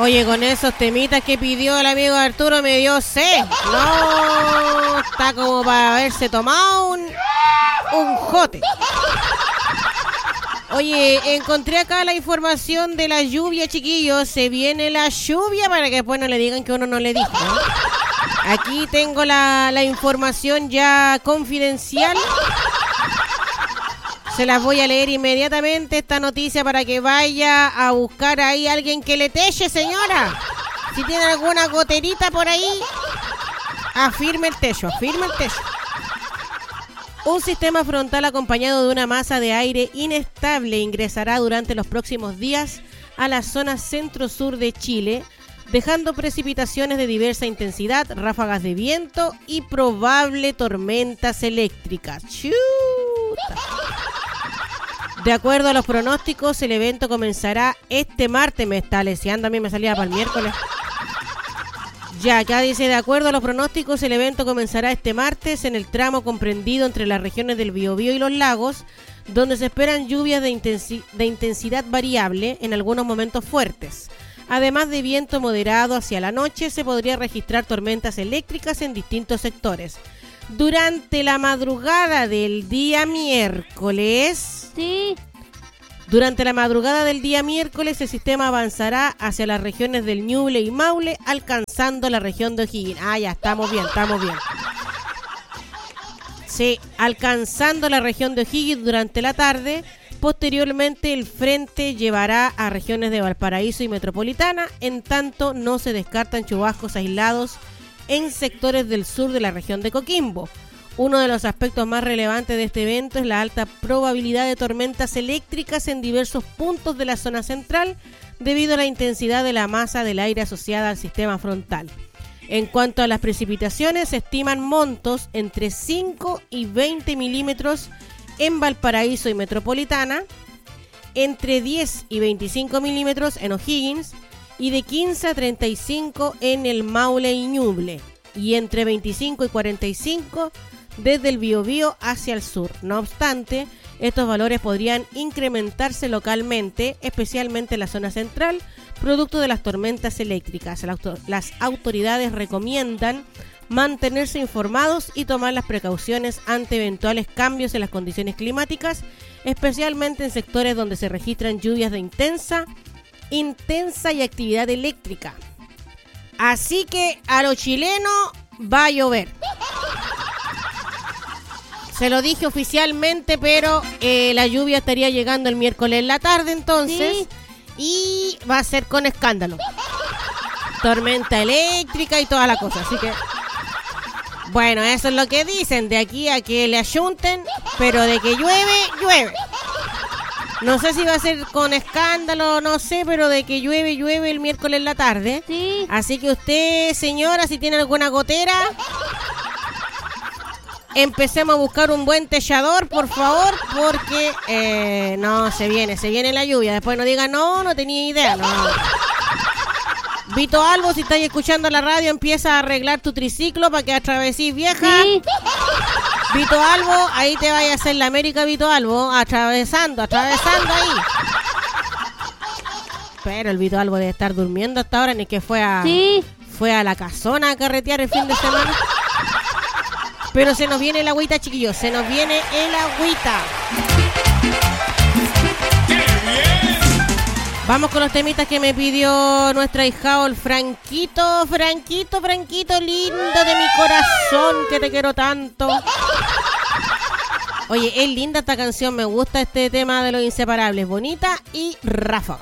Oye, con esos temitas que pidió el amigo Arturo me dio sed. No, está como para haberse tomado un jote. Oye, encontré acá la información de la lluvia, chiquillos. Se viene la lluvia para que después no le digan que uno no le dijo. Aquí tengo la información ya confidencial. Se las voy a leer inmediatamente esta noticia para que vaya a buscar ahí a alguien que le teche, señora. Si tiene alguna goterita por ahí, afirme el techo, afirme el techo. Un sistema frontal acompañado de una masa de aire inestable ingresará durante los próximos días a la zona centro-sur de Chile, dejando precipitaciones de diversa intensidad, ráfagas de viento y probable tormentas eléctricas. ¡Chuta! De acuerdo a los pronósticos, el evento comenzará este martes. Me está leseando, a mí me salía para el miércoles. Ya, acá dice, de acuerdo a los pronósticos, el evento comenzará este martes en el tramo comprendido entre las regiones del Biobío y los lagos, donde se esperan lluvias de intensidad variable, en algunos momentos fuertes. Además de viento moderado hacia la noche, se podría registrar tormentas eléctricas en distintos sectores. Durante la madrugada del día miércoles... Sí. Durante la madrugada del día miércoles, el sistema avanzará hacia las regiones del Ñuble y Maule, alcanzando la región de O'Higgins. Ah, ya, estamos bien, estamos bien. Sí, alcanzando la región de O'Higgins durante la tarde. Posteriormente, el frente llevará a regiones de Valparaíso y Metropolitana, en tanto no se descartan chubascos aislados en sectores del sur de la región de Coquimbo. Uno de los aspectos más relevantes de este evento es la alta probabilidad de tormentas eléctricas en diversos puntos de la zona central debido a la intensidad de la masa del aire asociada al sistema frontal. En cuanto a las precipitaciones, se estiman montos entre 5 y 20 milímetros en Valparaíso y Metropolitana, entre 10 y 25 milímetros en O'Higgins y de 15 a 35 en el Maule y Ñuble, y entre 25 y 45 desde el Biobío hacia el sur. No obstante, estos valores podrían incrementarse localmente, especialmente en la zona central, producto de las tormentas eléctricas. Las autoridades recomiendan mantenerse informados y tomar las precauciones ante eventuales cambios en las condiciones climáticas, especialmente en sectores donde se registran lluvias de intensa y actividad eléctrica. Así que a los chilenos va a llover. Se lo dije oficialmente, pero la lluvia estaría llegando el miércoles en la tarde entonces. Sí. Y va a ser con escándalo. Tormenta eléctrica y toda la cosa, así que... Bueno, eso es lo que dicen, de aquí a que le ayunten, pero de que llueve, llueve. No sé si va a ser con escándalo, no sé, pero de que llueve, llueve el miércoles en la tarde. Sí. Así que usted, señora, si tiene alguna gotera, empecemos a buscar un buen techador, por favor, porque no, se viene la lluvia. Después no diga, no tenía idea, no. Vito Albo, si estáis escuchando la radio, empieza a arreglar tu triciclo para que atravesís, vieja. Sí. Vito Albo, ahí te vaya a hacer la América, Vito Albo, atravesando ahí. Pero el Vito Albo debe estar durmiendo hasta ahora, ni que fue a la casona a carretear el fin de semana. Pero se nos viene el agüita, chiquillos, se nos viene el agüita. Vamos con los temitas que me pidió nuestra hija, el Franquito, lindo de mi corazón, que te quiero tanto. Oye, es linda esta canción, me gusta este tema de Los Inseparables, bonita y ráfaga.